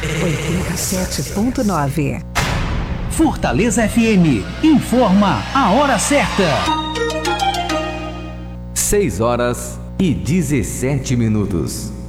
87.9. Fortaleza FM informa a hora certa. 6 horas e 17 minutos.